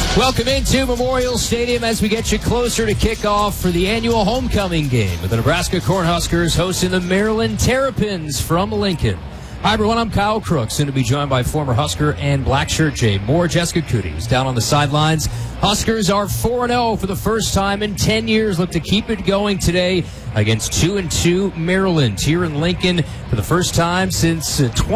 Welcome into Memorial Stadium as we get you closer to kickoff for the annual homecoming game with the Nebraska Cornhuskers hosting the Maryland Terrapins from Lincoln. Hi, everyone. I'm Kyle Crooks, soon to be joined by former Husker and black shirt Jay Moore. Jessica Cootie is down on the sidelines. Huskers are 4-0 for the first time in 10 years. Look to keep it going today against 2-2 Maryland here in Lincoln for the first time since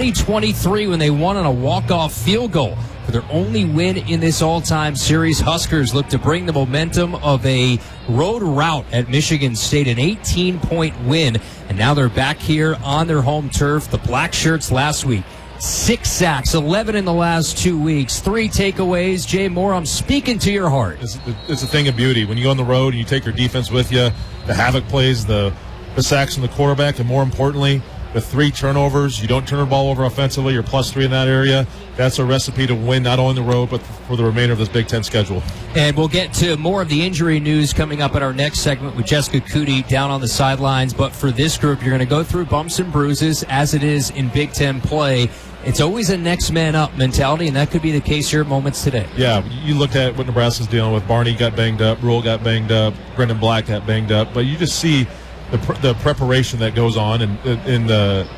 2023 when they won on a walk-off field goal. For their only win in this all-time series, Huskers look to bring the momentum of a road rout at Michigan State, an 18-point win. And now they're back here on their home turf. The Black Shirts last week, 6 sacks, 11 in the last 2 weeks, 3 takeaways. Jay Moore, I'm speaking to your heart. It's a thing of beauty. When you go on the road and you take your defense with you, the havoc plays, the sacks from the quarterback, and more importantly, the 3 turnovers. You don't turn the ball over offensively. You're +3 in that area. That's a recipe to win not only the road, but for the remainder of this Big Ten schedule. And we'll get to more of the injury news coming up in our next segment with Jessica Cootie down on the sidelines. But for this group, you're going to go through bumps and bruises as it is in Big Ten play. It's always a next man up mentality, and that could be the case here at moments today. Yeah, you looked at what Nebraska's dealing with. Barney got banged up. Rule got banged up. Brendan Black got banged up. But you just see the preparation that goes on and in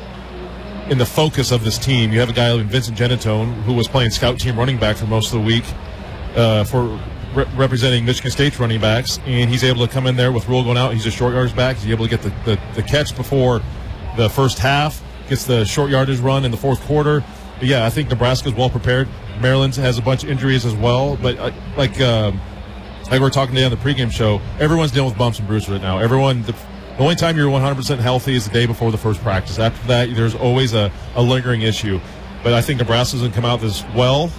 the focus of this team. You have a guy like Vincent Genatone, who was playing scout team running back for most of the week for representing Michigan State's running backs, and he's able to come in there with Rule going out. He's a short yardage back. He's able to get the catch before the first half, gets the short yardage run in the fourth quarter. But yeah, I think Nebraska's well prepared. Maryland has a bunch of injuries as well, but like we were talking today on the pregame show, everyone's dealing with bumps and bruises right now. The only time you're 100% healthy is the day before the first practice. After that, there's always a lingering issue. But I think Nebraska's going to come out this well.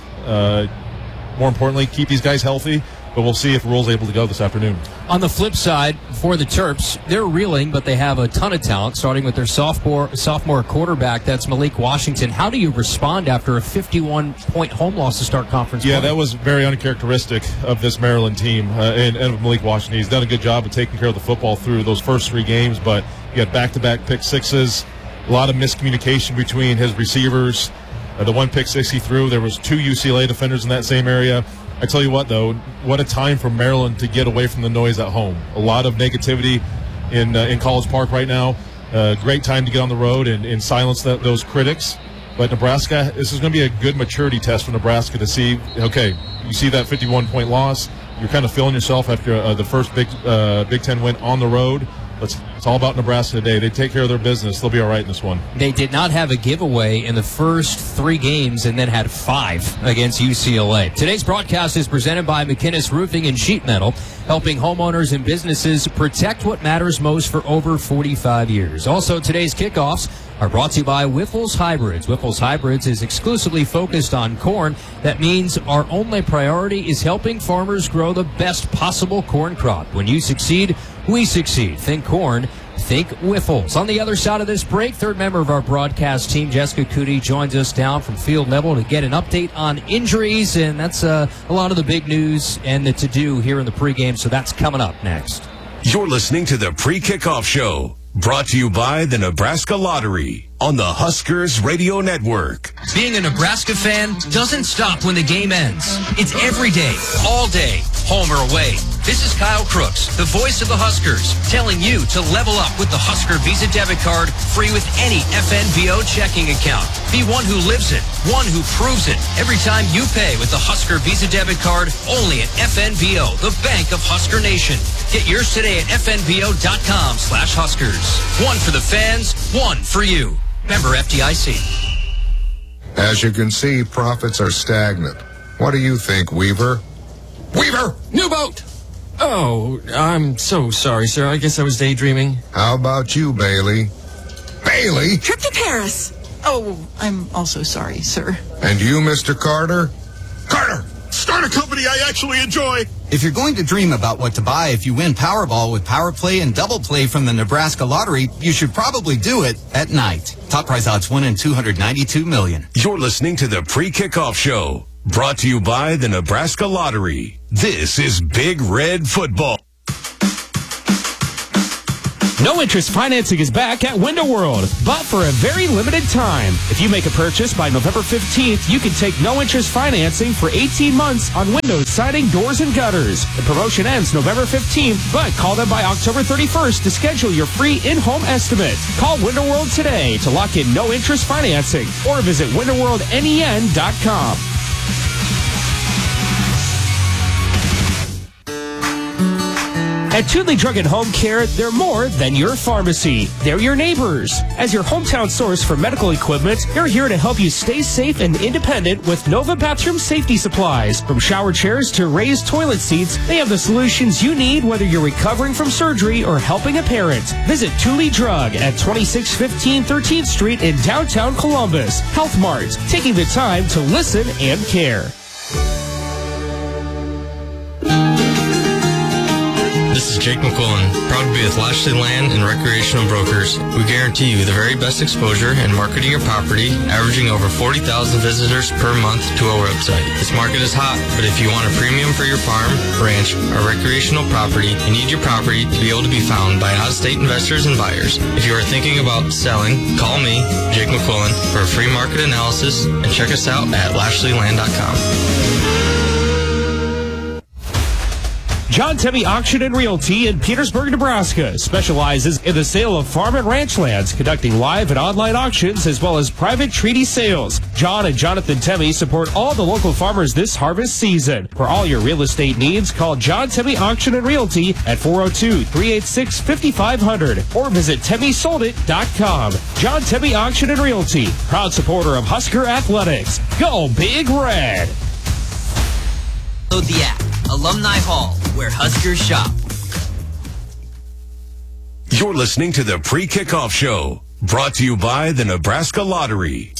More importantly, keep these guys healthy. But we'll see if Rule's able to go this afternoon. On the flip side, for the Terps, they're reeling, but they have a ton of talent, starting with their sophomore quarterback. That's Malik Washington. How do you respond after a 51-point home loss to start conference play? Yeah, that was very uncharacteristic of this Maryland team and of Malik Washington. He's done a good job of taking care of the football through those first 3 games, but you had back-to-back pick sixes, a lot of miscommunication between his receivers. The one pick six he threw, there was 2 UCLA defenders in that same area. I tell you what, though, what a time for Maryland to get away from the noise at home. A lot of negativity in College Park right now. Great time to get on the road and silence those critics. But Nebraska, this is going to be a good maturity test for Nebraska to see, okay, you see that 51-point loss. You're kind of feeling yourself after the first Big Ten win on the road. It's all about Nebraska today. They take care of their business. They'll be all right in this one. They did not have a giveaway in the first 3 games and then had 5 against UCLA. Today's broadcast is presented by McInnes Roofing and Sheet Metal, helping homeowners and businesses protect what matters most for over 45 years. Also, today's kickoffs are brought to you by Wyffels Hybrids. Wyffels Hybrids is exclusively focused on corn. That means our only priority is helping farmers grow the best possible corn crop. When you succeed, we succeed. Think corn, think Wyffels. On the other side of this break, third member of our broadcast team, Jessica Cootie, joins us down from field level to get an update on injuries, and that's a lot of the big news and the to-do here in the pregame, so that's coming up next. You're listening to the Pre-Kickoff Show, brought to you by the Nebraska Lottery on the Huskers Radio Network. Being a Nebraska fan doesn't stop when the game ends. It's every day, all day, home or away. This is Kyle Crooks, the voice of the Huskers, telling you to level up with the Husker Visa debit card, free with any FNVO checking account. Be one who lives it, one who proves it. Every time you pay with the Husker Visa debit card, only at FNVO, the bank of Husker Nation. Get yours today at fnvo.com/Huskers. One for the fans, one for you. Member FDIC. As you can see, profits are stagnant. What do you think, Weaver? Weaver! New boat! Oh, I'm so sorry, sir. I guess I was daydreaming. How about you, Bailey? Bailey? Trip to Paris. Oh, I'm also sorry, sir. And you, Mr. Carter? Carter! Start a company I actually enjoy! If you're going to dream about what to buy if you win Powerball with Power Play and Double Play from the Nebraska Lottery, you should probably do it at night. Top prize odds 1 in 292 million. You're listening to the Pre-Kickoff Show, brought to you by the Nebraska Lottery. This is Big Red Football. No-interest financing is back at Window World, but for a very limited time. If you make a purchase by November 15th, you can take no-interest financing for 18 months on windows, siding, doors, and gutters. The promotion ends November 15th, but call them by October 31st to schedule your free in-home estimate. Call Window World today to lock in no-interest financing or visit windowworldnen.com. At Toonley Drug and Home Care, they're more than your pharmacy. They're your neighbors. As your hometown source for medical equipment, they're here to help you stay safe and independent with Nova Bathroom Safety Supplies. From shower chairs to raised toilet seats, they have the solutions you need whether you're recovering from surgery or helping a parent. Visit Toonley Drug at 2615 13th Street in downtown Columbus. Health Mart, taking the time to listen and care. This is Jake McQuillan, proud to be with Lashley Land and Recreational Brokers. We guarantee you the very best exposure in marketing your property, averaging over 40,000 visitors per month to our website. This market is hot, but if you want a premium for your farm, ranch, or recreational property, you need your property to be able to be found by out-of-state investors and buyers. If you are thinking about selling, call me, Jake McQuillan, for a free market analysis and check us out at LashleyLand.com. John Temmey Auction and Realty in Petersburg, Nebraska specializes in the sale of farm and ranch lands, conducting live and online auctions as well as private treaty sales. John and Jonathan Temmey support all the local farmers this harvest season. For all your real estate needs, call John Temmey Auction and Realty at 402-386-5500 or visit TemmeySoldIt.com. John Temmey Auction and Realty, proud supporter of Husker Athletics. Go Big Red! Download the app, Alumni Hall, where Huskers shop. You're listening to the Pre-Kickoff Show, brought to you by the Nebraska Lottery.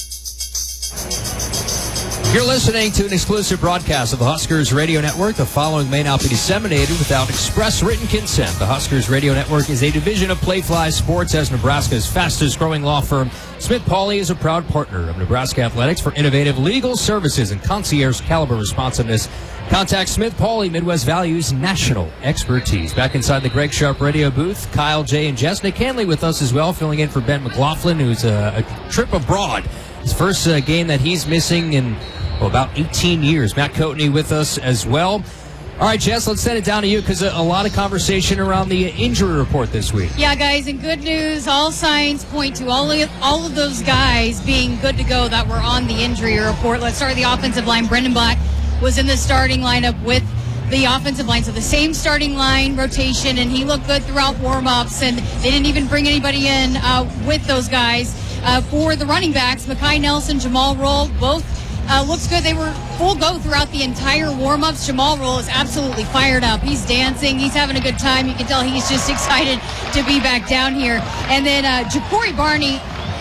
You're listening to an exclusive broadcast of the Huskers Radio Network. The following may not be disseminated without express written consent. The Huskers Radio Network is a division of Playfly Sports, as Nebraska's fastest-growing law firm. Smith Pauley is a proud partner of Nebraska Athletics for innovative legal services and concierge-caliber responsiveness. Contact Smith Pauley, Midwest Values, national expertise. Back inside the Greg Sharp radio booth, Kyle, Jay, and Jess. Nick Hanley with us as well, filling in for Ben McLaughlin, who's a trip abroad. His first game that he's missing in about 18 years. Matt Coatney with us as well. All right, Jess, let's send it down to you because a lot of conversation around the injury report this week. Yeah, guys, and good news. All signs point to all of those guys being good to go that were on the injury report. Let's start with the offensive line. Brendan Black was in the starting lineup with the offensive line, so the same starting line rotation, and he looked good throughout warm-ups, and they didn't even bring anybody in with those guys. For the running backs, Mekhi Nelson, Jamal Roll, both looks good. They were full go throughout the entire warm-ups. Jamal Roll is absolutely fired up. He's dancing. He's having a good time. You can tell he's just excited to be back down here. And then Ja'Cory Barney,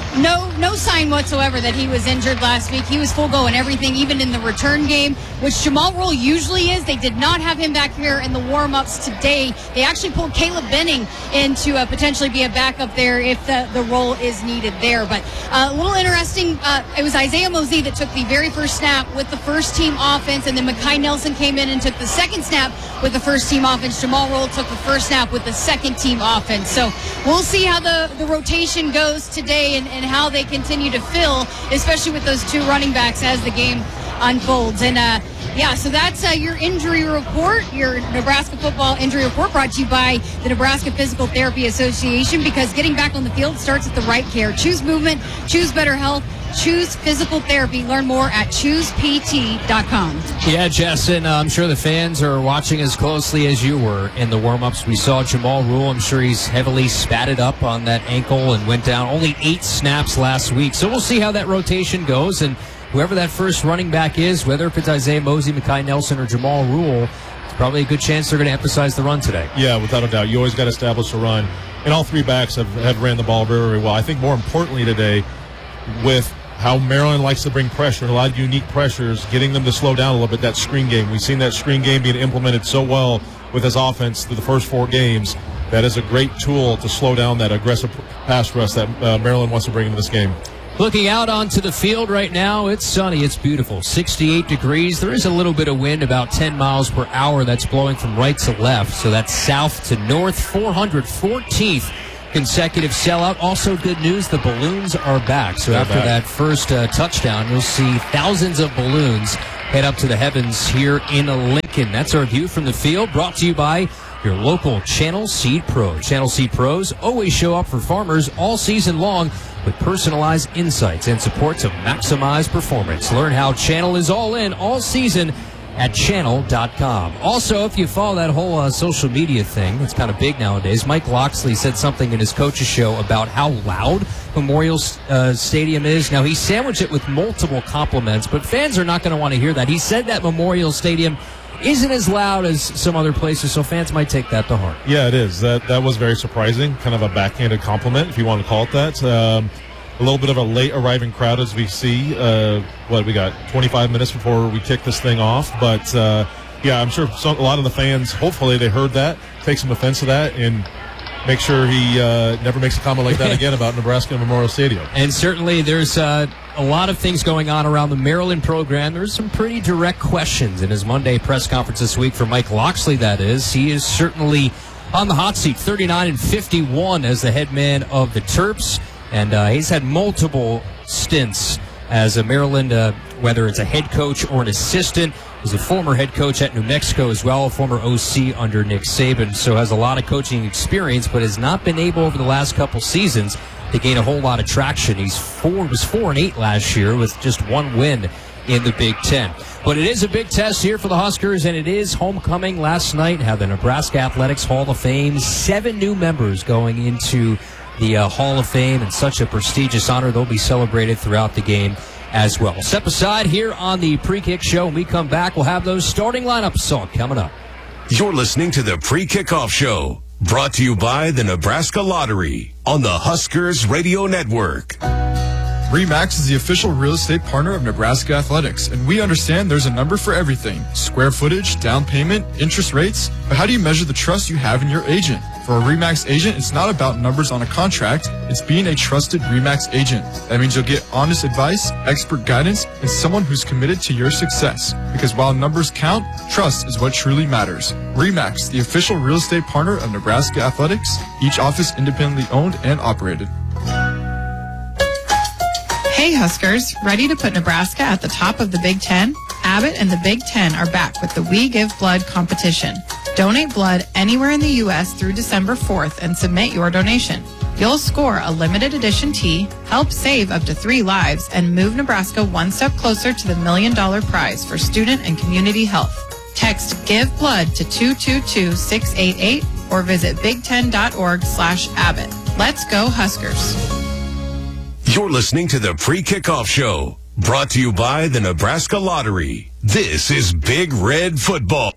no sign whatsoever that he was injured last week. He was full go in everything, even in the return game, which Jamal Roll usually is. They did not have him back here in the warm-ups today. They actually pulled Caleb Benning in to potentially be a backup there if the role is needed there. But a little interesting, it was Isaiah Mosey that took the very first snap with the first-team offense, and then Mekhi Nelson came in and took the second snap with the first-team offense. Jamal Roll took the first snap with the second-team offense. So we'll see how the rotation goes today and how they continue to fill, especially with those two running backs as the game unfolds. And so that's your injury report, your Nebraska football injury report, brought to you by the Nebraska Physical Therapy Association, because getting back on the field starts with the right care. Choose movement, choose better health, choose physical therapy. Learn more at choosept.com. Yeah, Jess, and I'm sure the fans are watching as closely as you were in the warm-ups. We saw Jamal Rule. I'm sure he's heavily spatted up on that ankle and went down only 8 snaps last week. So we'll see how that rotation goes, and whoever that first running back is, whether if it's Isaiah Mosey, Mekhi Nelson, or Jamal Rule, it's probably a good chance they're going to emphasize the run today. Yeah, without a doubt. You always got to establish a run. And all three backs have ran the ball very, very well. I think more importantly today, with how Maryland likes to bring pressure, and a lot of unique pressures, getting them to slow down a little bit, that screen game. We've seen that screen game being implemented so well with his offense through the first 4 games. That is a great tool to slow down that aggressive pass rush that Maryland wants to bring into this game. Looking out onto the field right now, it's sunny, it's beautiful, 68 degrees. There is a little bit of wind, about 10 miles per hour, that's blowing from right to left, so that's south to north. 414th consecutive sellout. Also good news, the balloons are back. So after that first touchdown, you'll see thousands of balloons head up to the heavens here in Lincoln. That's our view from the field, brought to you by your local Channel Seed Pros. Channel Seed Pros always show up for farmers all season long with personalized insights and support to maximize performance. Learn how Channel is all in all season at channel.com. Also, if you follow that whole social media thing, it's kind of big nowadays. Mike Loxley said something in his coach's show about how loud Memorial Stadium is. Now, he sandwiched it with multiple compliments, but fans are not going to want to hear that. He said that Memorial Stadium isn't as loud as some other places, so fans might take that to heart. Yeah, it is. That was very surprising, kind of a backhanded compliment, if you want to call it that. A little bit of a late arriving crowd as we see. We got 25 minutes before we kick this thing off. But, I'm sure a lot of the fans, hopefully they heard that, take some offense to that, and make sure he never makes a comment like that again about Nebraska Memorial Stadium. And certainly there's a lot of things going on around the Maryland program. There's some pretty direct questions in his Monday press conference this week for Mike Loxley, that is. He is certainly on the hot seat, 39-51 as the head man of the Terps. And he's had multiple stints as a Maryland, whether it's a head coach or an assistant. He's a former head coach at New Mexico as well, a former OC under Nick Saban, so has a lot of coaching experience, but has not been able over the last couple seasons to gain a whole lot of traction. He was 4-8 last year with just one win in the Big Ten. But it is a big test here for the Huskers, and it is homecoming last night. How the Nebraska Athletics Hall of Fame, 7 new members going into the Hall of Fame, and such a prestigious honor. They'll be celebrated throughout the game as well. We'll step aside here on the Pre-Kick Show. When we come back, we'll have those starting lineups all coming up. You're listening to the Pre-Kickoff Show, brought to you by the Nebraska Lottery on the Huskers Radio Network. RE/MAX is the official real estate partner of Nebraska Athletics, and we understand there's a number for everything. Square footage, down payment, interest rates. But how do you measure the trust you have in your agent? For a RE/MAX agent, it's not about numbers on a contract. It's being a trusted RE/MAX agent. That means you'll get honest advice, expert guidance, and someone who's committed to your success. Because while numbers count, trust is what truly matters. RE/MAX, the official real estate partner of Nebraska Athletics, each office independently owned and operated. Hey Huskers, ready to put Nebraska at the top of the Big Ten? Abbott and the Big Ten are back with the We Give Blood competition. Donate blood anywhere in the U.S. through December 4th and submit your donation. You'll score a limited edition tee, help save up to 3 lives, and move Nebraska one step closer to the $1 million prize for student and community health. Text Give Blood to 222-688 or visit big10.org/Abbott. Let's go Huskers. You're listening to the Pre-Kickoff Show, brought to you by the Nebraska Lottery. This is Big Red Football.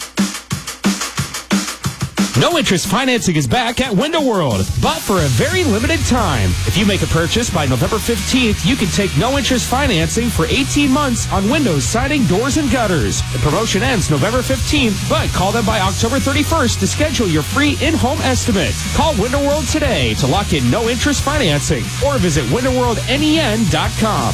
No interest financing is back at Window World, but for a very limited time. If you make a purchase by November 15th, you can take no interest financing for 18 months on windows, siding, doors, and gutters. The promotion ends November 15th, but call them by October 31st to schedule your free in-home estimate. Call Window World today to lock in no interest financing or visit windowworldnen.com.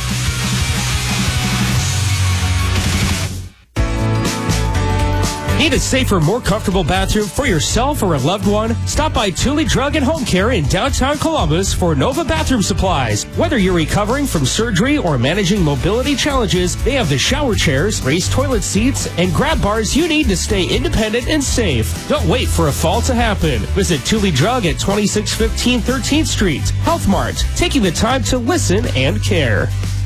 Need a safer, more comfortable bathroom for yourself or a loved one? Stop by Thule Drug and Home Care in downtown Columbus for Nova Bathroom Supplies. Whether you're recovering from surgery or managing mobility challenges, they have the shower chairs, raised toilet seats, and grab bars you need to stay independent and safe. Don't wait for a fall to happen. Visit Thule Drug at 2615 13th Street. Health Mart, taking the time to listen and care.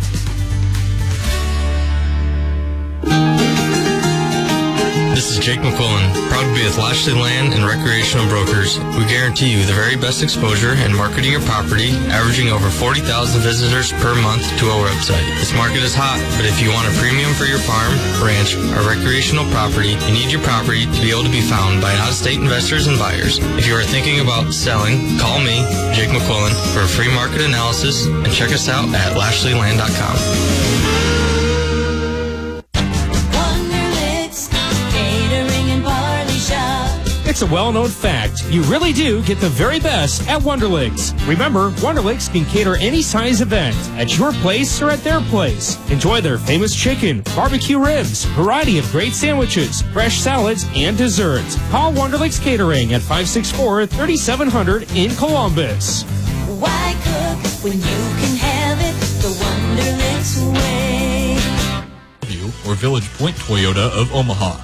This is Jake McQuillan, proud to be with Lashley Land and Recreational Brokers. We guarantee you the very best exposure and marketing your property, averaging over 40,000 visitors per month to our website. This market is hot, but if you want a premium for your farm, ranch, or recreational property, you need your property to be able to be found by out-of-state investors and buyers. If you are thinking about selling, call me, Jake McQuillan, for a free market analysis, and check us out at LashleyLand.com. Your It's a well-known fact. You really do get the very best at Wonderlicks. Remember, Wonderlicks can cater any size event at your place or at their place. Enjoy their famous chicken, barbecue ribs, variety of great sandwiches, fresh salads, and desserts. Call Wonderlicks Catering at 564-3700 in Columbus. Why cook when you can have it the Wonderlicks way? Or Village Point Toyota of Omaha.